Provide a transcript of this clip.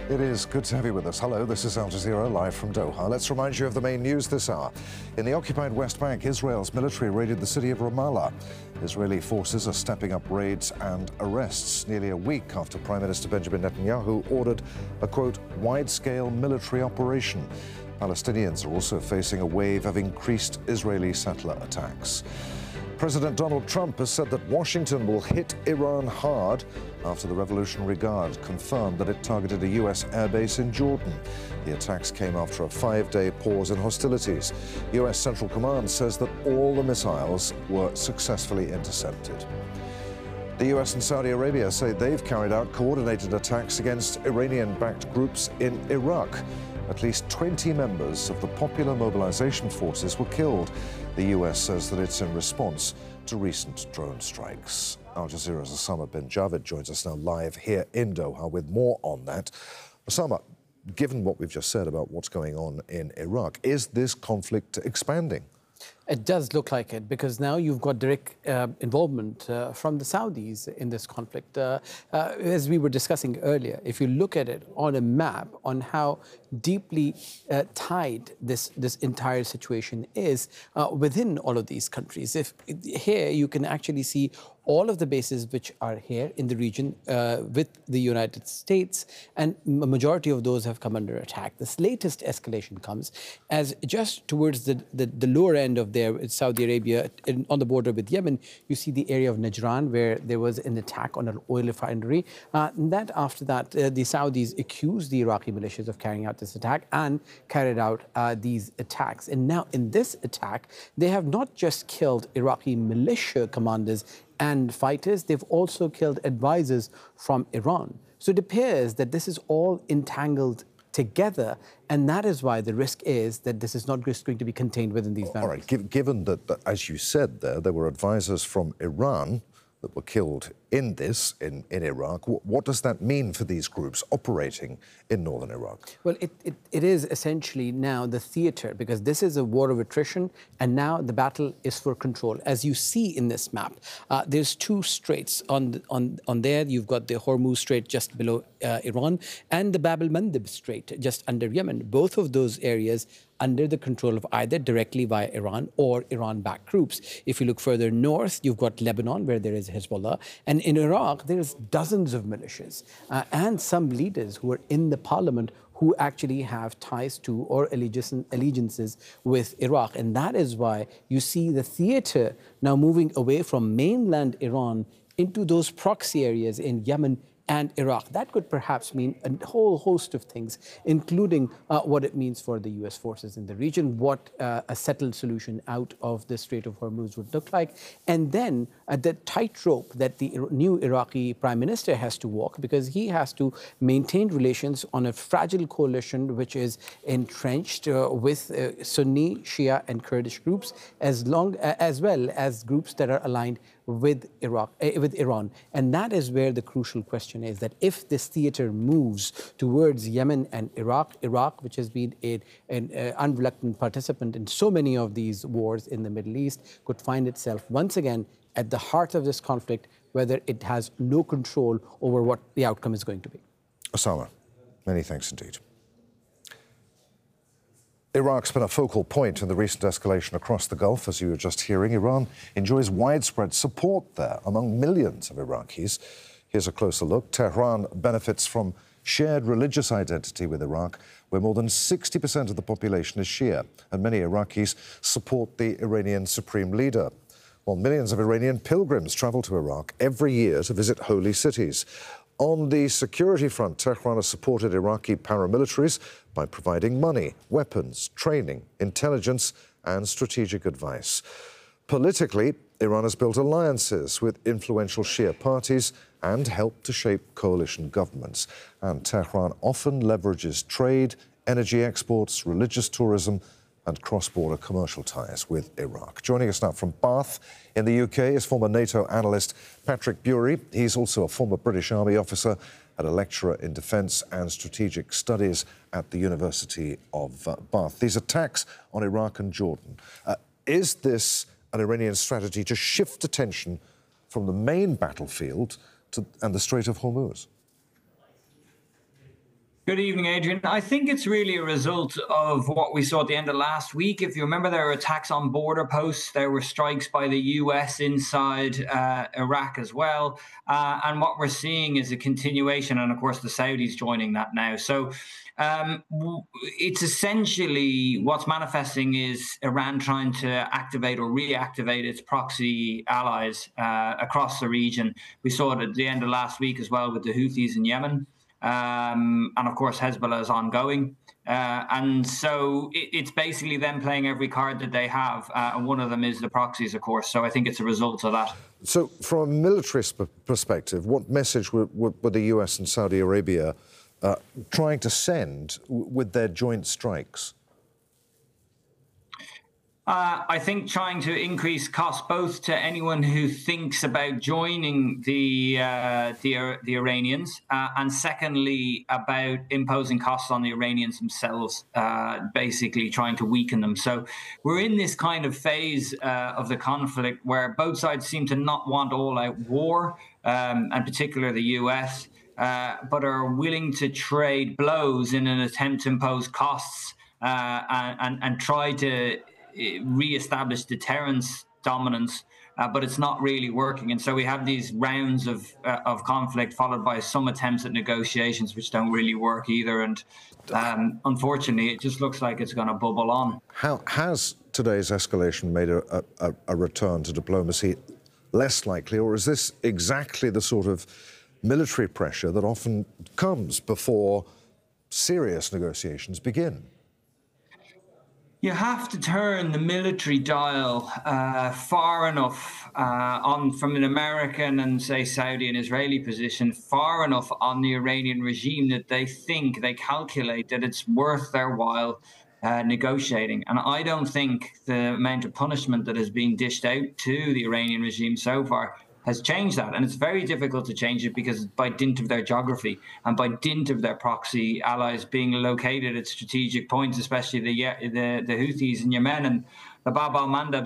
It is good to have you with us. Hello, this is Al Jazeera live from Doha. Let's remind you of the main news this hour. In the occupied West Bank, Israel's military raided the city of Ramallah. Israeli forces are stepping up raids and arrests nearly a week after Prime Minister Benjamin Netanyahu ordered a, quote, wide-scale military operation. Palestinians are also facing a wave of increased Israeli settler attacks. President Donald Trump has said that Washington will hit Iran hard after the Revolutionary Guard confirmed that it targeted a U.S. airbase in Jordan. The attacks came after a 5-day pause in hostilities. U.S. Central Command says that all the missiles were successfully intercepted. The U.S. and Saudi Arabia say they've carried out coordinated attacks against Iranian-backed groups in Iraq. At least 20 members of the Popular Mobilization Forces were killed. The U.S. says that it's in response to recent drone strikes. Al Jazeera's Osama bin Javed joins us now live here in Doha with more on that. Osama, given what we've just said about what's going on in Iraq, is this conflict expanding? It does look like it, because now you've got direct involvement from the Saudis in this conflict. As we were discussing earlier, if you look at it on a map on how deeply tied this entire situation is within all of these countries, here you can actually see all of the bases which are here in the region with the United States, and a majority of those have come under attack. This latest escalation comes as just towards the lower end of there, Saudi Arabia, on the border with Yemen, you see the area of Najran, where there was an attack on an oil refinery. After that, the Saudis accused the Iraqi militias of carrying out this attack and carried out these attacks. And now in this attack, they have not just killed Iraqi militia commanders and fighters, they've also killed advisors from Iran. So it appears that this is all entangled together, and that is why the risk is that this is not just going to be contained within these boundaries. All right, given that, as you said there were advisors from Iran that were killed in Iraq, what does that mean for these groups operating in northern Iraq? Well, it is essentially now the theater, because this is a war of attrition, and now the battle is for control. As you see in this map, there's two straits on there. You've got the Hormuz Strait just below Iran, and the Bab el-Mandeb Strait just under Yemen. Both of those areas under the control of either directly via Iran or Iran-backed groups. If you look further north, you've got Lebanon, where there is Hezbollah, and in Iraq, there's dozens of militias and some leaders who are in the parliament who actually have ties to or allegiances with Iraq. And that is why you see the theater now moving away from mainland Iran into those proxy areas in Yemen and Iraq. That could perhaps mean a whole host of things, including what it means for the U.S. forces in the region, what a settled solution out of the Strait of Hormuz would look like, and then the tightrope that the new Iraqi prime minister has to walk, because he has to maintain relations on a fragile coalition which is entrenched with Sunni, Shia, and Kurdish groups, as well as groups that are aligned with Iran. And that is where the crucial question is, that if this theater moves towards Yemen and Iraq, which has been an unreluctant participant in so many of these wars in the Middle East, could find itself once again at the heart of this conflict, whether it has no control over what the outcome is going to be. Osama, many thanks indeed. Iraq's been a focal point in the recent escalation across the Gulf, as you were just hearing. Iran enjoys widespread support there among millions of Iraqis. Here's a closer look. Tehran benefits from shared religious identity with Iraq, where more than 60% of the population is Shia, and many Iraqis support the Iranian supreme leader. While millions of Iranian pilgrims travel to Iraq every year to visit holy cities. On the security front, Tehran has supported Iraqi paramilitaries by providing money, weapons, training, intelligence, and strategic advice. Politically, Iran has built alliances with influential Shia parties and helped to shape coalition governments. And Tehran often leverages trade, energy exports, religious tourism, and cross-border commercial ties with Iraq. Joining us now from Bath in the UK is former NATO analyst Patrick Bury. He's also a former British Army officer and a lecturer in defence and strategic studies at the University of Bath. These attacks on Iraq and Jordan, is this an Iranian strategy to shift attention from the main battlefield and the Strait of Hormuz? Good evening, Adrian. I think it's really a result of what we saw at the end of last week. If you remember, there were attacks on border posts. There were strikes by the US inside Iraq as well. And what we're seeing is a continuation. And of course, the Saudis joining that now. So it's essentially what's manifesting is Iran trying to activate or reactivate its proxy allies across the region. We saw it at the end of last week as well with the Houthis in Yemen. And of course, Hezbollah is ongoing. And so it's basically them playing every card that they have. And one of them is the proxies, of course. So I think it's a result of that. So from a military perspective, what message were the US and Saudi Arabia trying to send with their joint strikes? I think trying to increase costs both to anyone who thinks about joining the Iranians, and secondly about imposing costs on the Iranians themselves, basically trying to weaken them. So we're in this kind of phase of the conflict where both sides seem to not want all-out war, and particularly the US, but are willing to trade blows in an attempt to impose costs and try to re-establish deterrence dominance, but it's not really working. And so we have these rounds of conflict followed by some attempts at negotiations, which don't really work either. And unfortunately, it just looks like it's going to bubble on. How has today's escalation made a return to diplomacy less likely, or is this exactly the sort of military pressure that often comes before serious negotiations begin? You have to turn the military dial far enough from an American and, say, Saudi and Israeli position, far enough on the Iranian regime that they calculate that it's worth their while negotiating. And I don't think the amount of punishment that has been dished out to the Iranian regime so far has changed that. And it's very difficult to change it because by dint of their geography and by dint of their proxy allies being located at strategic points, especially the Houthis in Yemen and the Bab al-Mandab